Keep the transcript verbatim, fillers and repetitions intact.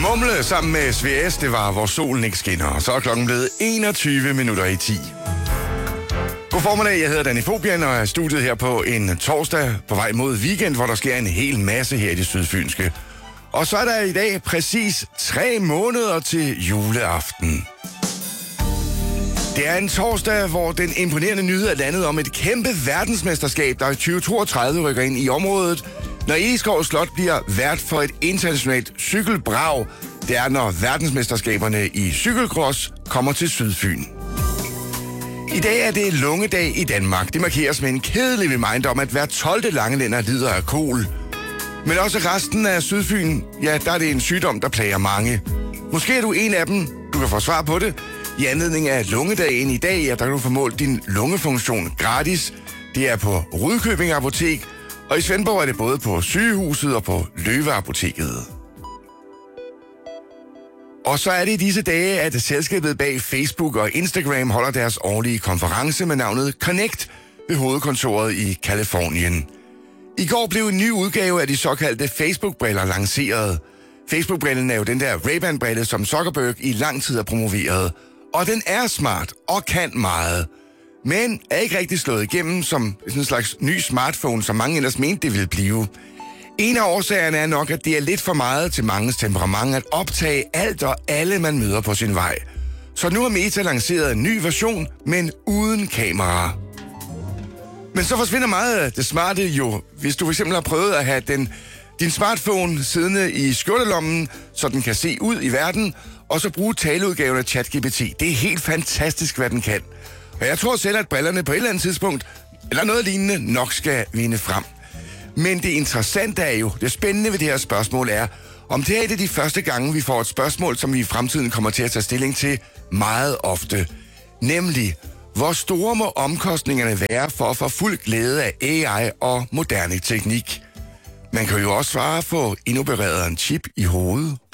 Mumle sammen med S V S, det var, hvor solen ikke skinner. Og så er klokken blevet enogtyve minutter i ti. God formiddag, jeg hedder Danny Fobian, og er studiet her på en torsdag på vej mod weekend, hvor der sker en hel masse her i det sydfynske. Og så er der i dag præcis tre måneder til juleaften. Det er en torsdag, hvor den imponerende nyhed er landet om et kæmpe verdensmesterskab, der i tyve toogtredive rykker ind i området, når Egeskov Slot bliver vært for et internationalt cykelbrag. Det er, når verdensmesterskaberne i cykelcross kommer til Sydfyn. I dag er det lungedag i Danmark. Det markeres med en kedelig reminder om, at hver tolvte langelænder lider af kol. Men også resten af Sydfyn, ja, der er det en sygdom, der plager mange. Måske er du en af dem. Du kan få svar på det. I anledning af lungedagen i dag, ja, der kan du få målt din lungefunktion gratis. Det er på Rudkøbing Apotek, og i Svendborg er det både på sygehuset og på Løve Apoteket. Og så er det i disse dage, at selskabet bag Facebook og Instagram holder deres årlige konference med navnet Connect ved hovedkontoret i Californien. I går blev en ny udgave af de såkaldte Facebook-briller lanceret. Facebook-brillen er jo den der Ray-Ban-brille, som Zuckerberg i lang tid har promoveret. Og den er smart og kan meget. Men er ikke rigtig slået igennem som en slags ny smartphone, som mange ellers mente det ville blive. En af årsagerne er nok, at det er lidt for meget til manges temperament at optage alt og alle, man møder på sin vej. Så nu har Meta lanceret en ny version, men uden kamera. Men så forsvinder meget af det smarte jo, hvis du fx har prøvet at have den, din smartphone siddende i skjortelommen, så den kan se ud i verden, og så bruge taleudgaven af ChatGPT. Det er helt fantastisk, hvad den kan. Og jeg tror selv, at brillerne på et eller andet tidspunkt, eller noget lignende, nok skal vinde frem. Men det interessante er jo, det spændende ved det her spørgsmål er, om det er et af de første gange, vi får et spørgsmål, som vi i fremtiden kommer til at tage stilling til meget ofte. Nemlig, hvor store må omkostningerne være for at få fuld glæde af A I og moderne teknik? Man kan jo også svare for indopereret en chip i hovedet.